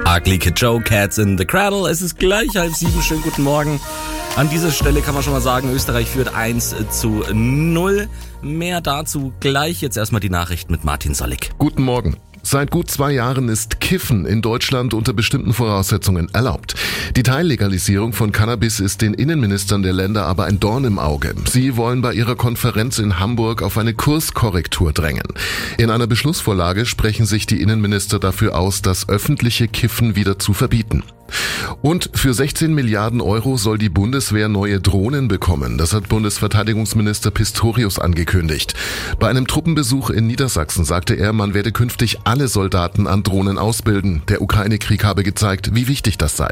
Ugly Kid Joe, Cats in the Cradle. Es ist gleich 6:30. Schönen guten Morgen. An dieser Stelle kann man schon mal sagen, Österreich führt 1:0. Mehr dazu gleich. Jetzt erstmal die Nachrichten mit Martin Sollig. Guten Morgen. Seit gut 2 Jahren ist Kiffen in Deutschland unter bestimmten Voraussetzungen erlaubt. Die Teillegalisierung von Cannabis ist den Innenministern der Länder aber ein Dorn im Auge. Sie wollen bei ihrer Konferenz in Hamburg auf eine Kurskorrektur drängen. In einer Beschlussvorlage sprechen sich die Innenminister dafür aus, das öffentliche Kiffen wieder zu verbieten. Und für 16 Milliarden Euro soll die Bundeswehr neue Drohnen bekommen. Das hat Bundesverteidigungsminister Pistorius angekündigt. Bei einem Truppenbesuch in Niedersachsen sagte er, man werde künftig alle Soldaten an Drohnen ausbilden. Der Ukraine-Krieg habe gezeigt, wie wichtig das sei.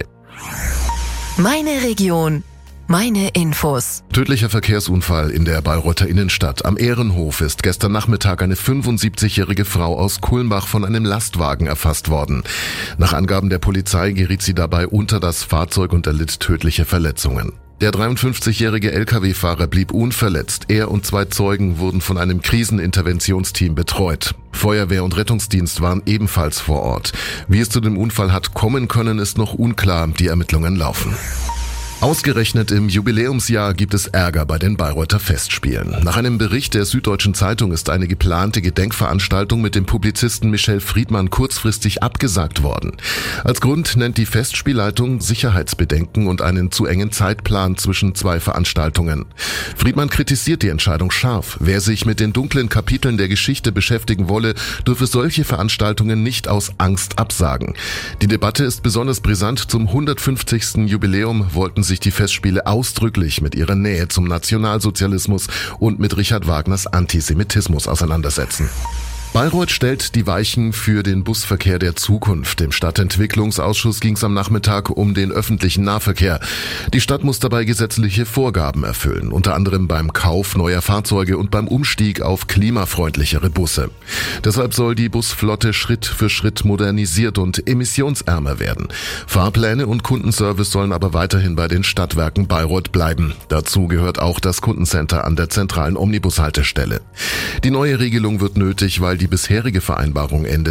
Meine Region. Meine Infos. Tödlicher Verkehrsunfall in der Bayreuther Innenstadt. Am Ehrenhof ist gestern Nachmittag eine 75-jährige Frau aus Kulmbach von einem Lastwagen erfasst worden. Nach Angaben der Polizei geriet sie dabei unter das Fahrzeug und erlitt tödliche Verletzungen. Der 53-jährige Lkw-Fahrer blieb unverletzt. Er und 2 Zeugen wurden von einem Kriseninterventionsteam betreut. Feuerwehr und Rettungsdienst waren ebenfalls vor Ort. Wie es zu dem Unfall hat kommen können, ist noch unklar. Die Ermittlungen laufen. Ausgerechnet im Jubiläumsjahr gibt es Ärger bei den Bayreuther Festspielen. Nach einem Bericht der Süddeutschen Zeitung ist eine geplante Gedenkveranstaltung mit dem Publizisten Michel Friedmann kurzfristig abgesagt worden. Als Grund nennt die Festspielleitung Sicherheitsbedenken und einen zu engen Zeitplan zwischen 2 Veranstaltungen. Friedmann kritisiert die Entscheidung scharf. Wer sich mit den dunklen Kapiteln der Geschichte beschäftigen wolle, dürfe solche Veranstaltungen nicht aus Angst absagen. Die Debatte ist besonders brisant. Zum 150. Jubiläum wollten sich die Festspiele ausdrücklich mit ihrer Nähe zum Nationalsozialismus und mit Richard Wagners Antisemitismus auseinandersetzen. Bayreuth stellt die Weichen für den Busverkehr der Zukunft. Im Stadtentwicklungsausschuss ging es am Nachmittag um den öffentlichen Nahverkehr. Die Stadt muss dabei gesetzliche Vorgaben erfüllen, unter anderem beim Kauf neuer Fahrzeuge und beim Umstieg auf klimafreundlichere Busse. Deshalb soll die Busflotte Schritt für Schritt modernisiert und emissionsärmer werden. Fahrpläne und Kundenservice sollen aber weiterhin bei den Stadtwerken Bayreuth bleiben. Dazu gehört auch das Kundencenter an der zentralen Omnibushaltestelle. Die neue Regelung wird nötig, weil die bisherige Vereinbarung Ende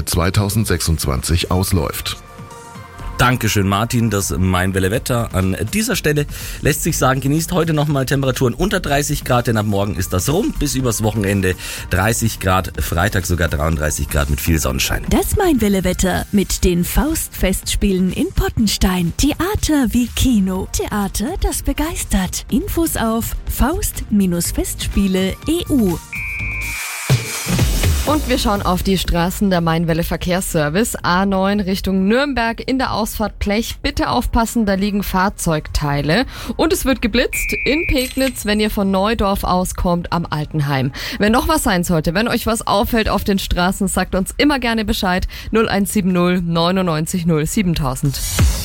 2026 ausläuft. Dankeschön, Martin, das Mein Welle Wetter. An dieser Stelle lässt sich sagen, genießt heute nochmal Temperaturen unter 30 Grad, denn ab morgen ist das rum bis übers Wochenende 30 Grad, Freitag sogar 33 Grad mit viel Sonnenschein. Das Mein Welle Wetter mit den Faustfestspielen in Pottenstein. Theater wie Kino. Theater, das begeistert. Infos auf faust-festspiele.eu. Und wir schauen auf die Straßen der Main-Welle Verkehrsservice. A9 Richtung Nürnberg in der Ausfahrt Blech. Bitte aufpassen, da liegen Fahrzeugteile. Und es wird geblitzt in Pegnitz, wenn ihr von Neudorf auskommt am Altenheim. Wenn noch was sein sollte, wenn euch was auffällt auf den Straßen, sagt uns immer gerne Bescheid. 0170 99 0 7000.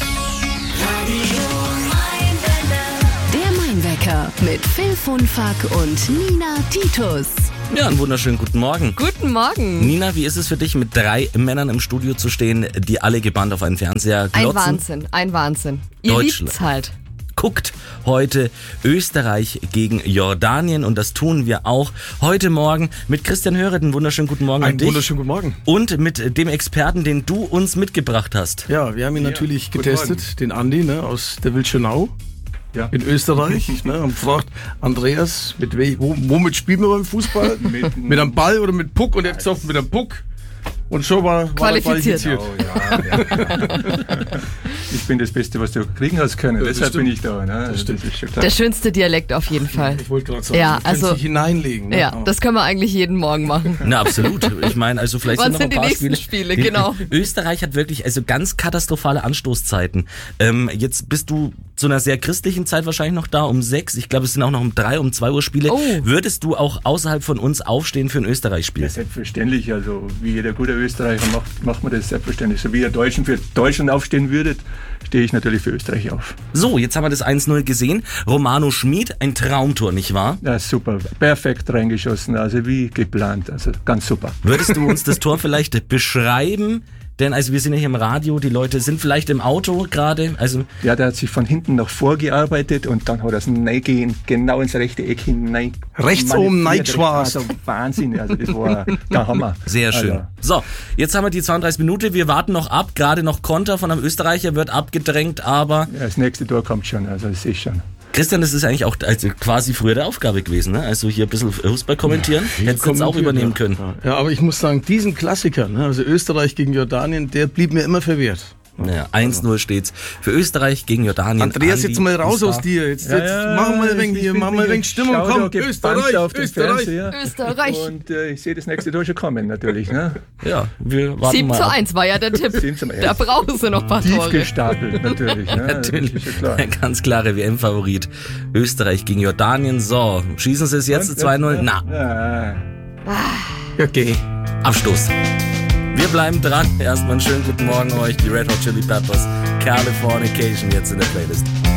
Der Main-Wecker mit Phil von Fack und Nina Titus. Ja, einen wunderschönen guten Morgen. Guten Morgen. Nina, wie ist es für dich, mit 3 Männern im Studio zu stehen, die alle gebannt auf einen Fernseher glotzen? Ein Wahnsinn. Ihr liebt's halt. Guckt heute Österreich gegen Jordanien und das tun wir auch heute Morgen mit Christian Höret. Einen wunderschönen guten Morgen an dich. Einen wunderschönen guten Morgen. Und mit dem Experten, den du uns mitgebracht hast. Ja, wir haben ihn natürlich getestet, den Andi aus der Wildschönau. Ja. In Österreich, haben gefragt, Andreas, womit spielen wir beim Fußball? Mit einem Ball oder mit Puck? Und er hat gesagt, mit einem Puck. Und schon war qualifiziert. Oh, ja. Ich bin das Beste, was du kriegen hast können. Ja, deshalb bin ich da. Ne? Das ist schon klar. Der schönste Dialekt auf jeden Fall. Ich wollte gerade sagen, ja, du kannst dich hineinlegen. Ne? Ja, das können wir eigentlich jeden Morgen machen. Na, absolut. Ich meine, also vielleicht Wann sind noch ein paar die nächsten Spiele. Genau. Österreich hat wirklich ganz katastrophale Anstoßzeiten. Jetzt bist du zu einer sehr christlichen Zeit wahrscheinlich noch da, um 6. Ich glaube, es sind auch noch um 3, um 2 Uhr Spiele. Oh. Würdest du auch außerhalb von uns aufstehen für ein Österreich-Spiel? Ja, selbstverständlich. Also wie jeder gute Österreicher macht man das selbstverständlich. So wie ihr Deutschen für Deutschland aufstehen würdet, stehe ich natürlich für Österreich auf. So, jetzt haben wir das 1-0 gesehen. Romano Schmid, ein Traumtor, nicht wahr? Ja, super. Perfekt reingeschossen. Also wie geplant. Also ganz super. Würdest du uns das Tor vielleicht beschreiben? Denn also wir sind ja hier im Radio, die Leute sind vielleicht im Auto gerade. Also Ja, der hat sich von hinten nach vorgearbeitet und dann hat er es reingehen, genau ins rechte Eck hinein. Rechts oben reingeschwast. Also Wahnsinn, also das war der Hammer. sehr schön. Also, So, jetzt haben wir die 32 Minuten, wir warten noch ab, gerade noch Konter von einem Österreicher wird abgedrängt, aber ja, das nächste Tor kommt schon, also das ist schon. Christian, das ist eigentlich auch also quasi früher der Aufgabe gewesen, ne? Also hier ein bisschen Fußball kommentieren, hättest du jetzt auch übernehmen können. Ja, aber ich muss sagen, diesen Klassiker, ne, also Österreich gegen Jordanien, der blieb mir immer verwehrt. Ja, 1-0 steht's für Österreich gegen Jordanien. Andreas, Andi, jetzt mal raus Mustafa. aus dir. Jetzt machen wir ein wenig hier, machen wir ein wenig Stimmung. Komm, Österreich, Österreich. Österreich. Und ich sehe das nächste Tor schon kommen, natürlich. Ne? Ja, wir warten mal. 7:1 war ja der Tipp. 7:1. Da brauchen sie noch ein paar Tief Tore. gestapelt, natürlich. Ne? Natürlich, Das ist ja klar. der ganz klare WM-Favorit. Österreich gegen Jordanien. So, schießen sie es jetzt 2-0? Na, Ja. Ja, geh. Abstoß. Wir bleiben dran. Erstmal einen schönen guten Morgen euch. Die Red Hot Chili Peppers. Californication jetzt in der Playlist.